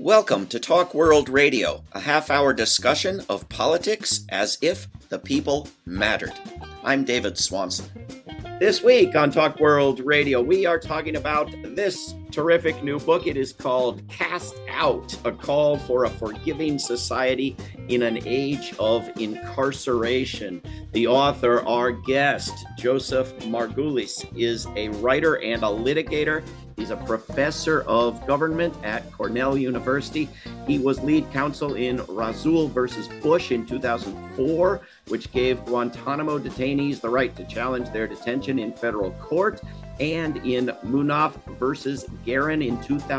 Welcome to Talk World Radio, a half-hour discussion of politics as if the people mattered. I'm David Swanson. This week on Talk World Radio, we are talking about this terrific new book. It is called Cast Out, a call for a forgiving society in an age of incarceration. The author, our guest, Joseph Margulies, is a writer and a litigator. He's a professor of government at Cornell University. He was lead counsel in Rasul versus Bush in 2004, which gave Guantanamo detainees the right to challenge their detention in federal court, and in Munaf versus Guerin in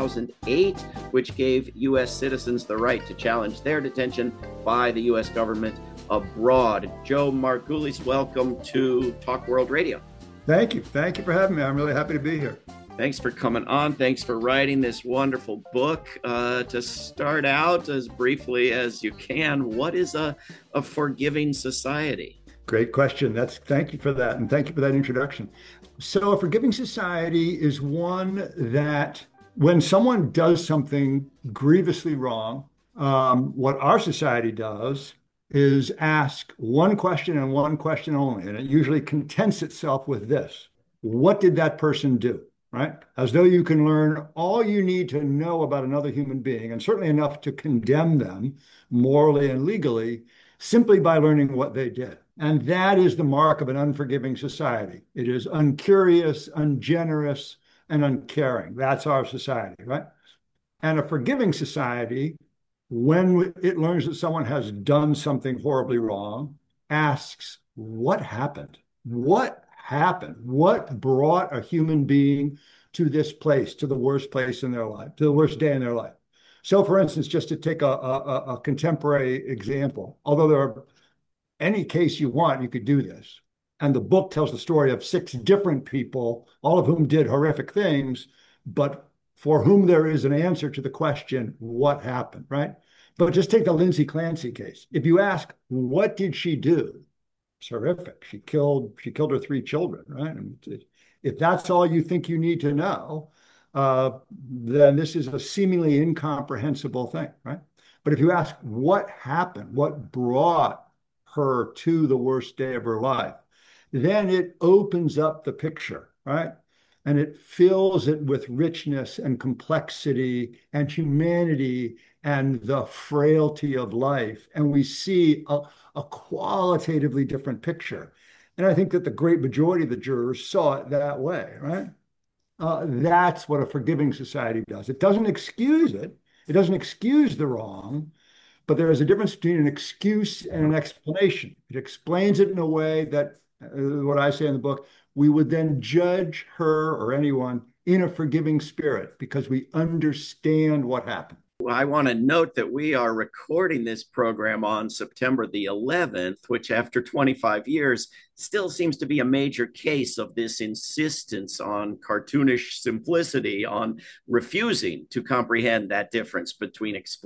2008, which gave U.S. citizens the right to challenge their detention by the U.S. government abroad. Joe Margulies, welcome to Talk World Radio. Thank you. Thank you for having me. I'm really happy to be here. Thanks for coming on. Thanks for writing this wonderful book. To start out as briefly as you can, what is a forgiving society? Great question. Thank you for that. And thank you for that introduction. So a forgiving society is one that when someone does something grievously wrong, what our society does is ask one question and one question only. And it usually contents itself with this: what did that person do? Right? As though you can learn all you need to know about another human being, and certainly enough to condemn them morally and legally, simply by learning what they did. And that is the mark of an unforgiving society. It is uncurious, ungenerous, and uncaring. That's our society, right? And a forgiving society, when it learns that someone has done something horribly wrong, asks, what happened? What happened? What brought a human being to this place, to the worst place in their life, to the worst day in their life? So, for instance, just to take a contemporary example, although there are any case you want, you could do this. And the book tells the story of 6 different people, all of whom did horrific things, but for whom there is an answer to the question, what happened, right? But just take the Lindsay Clancy case. If you ask, what did she do? It's horrific. She killed her 3 children, right? And if that's all you think you need to know, then this is a seemingly incomprehensible thing, right? But if you ask what happened, what brought her to the worst day of her life, then it opens up the picture, right? And it fills it with richness and complexity and humanity and the frailty of life. And we see a qualitatively different picture. And I think that the great majority of the jurors saw it that way, right? That's what a forgiving society does. It doesn't excuse it. It doesn't excuse the wrong, but there is a difference between an excuse and an explanation. It explains it in a way that, what I say in the book, we would then judge her or anyone in a forgiving spirit because we understand what happened. Well, I want to note that we are recording this program on September the 11th, which after 25 years still seems to be a major case of this insistence on cartoonish simplicity, on refusing to comprehend that difference between